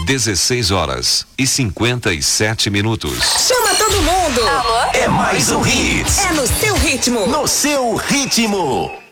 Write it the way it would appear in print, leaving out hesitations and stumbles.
16h57. Chama todo mundo! Alô? É mais um Hits. É no seu ritmo. No seu ritmo.